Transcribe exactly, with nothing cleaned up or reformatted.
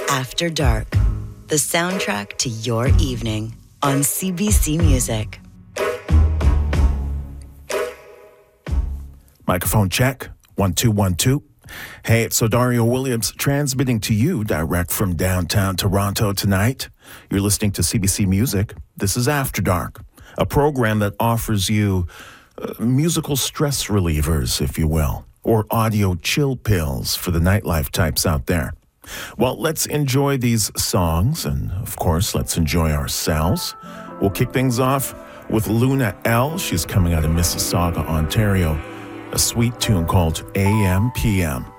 After Dark, the soundtrack to your evening on C B C Music. Microphone check, one, two, one, two. Hey, it's Odario Williams transmitting to you direct from downtown Toronto tonight. You're listening to C B C Music. This is After Dark, a program that offers you uh, musical stress relievers, if you will, or audio chill pills for the nightlife types out there. Well, let's enjoy these songs, and of course, let's enjoy ourselves. We'll kick things off with Luna L. She's coming out of Mississauga, Ontario. A sweet tune called A M P M.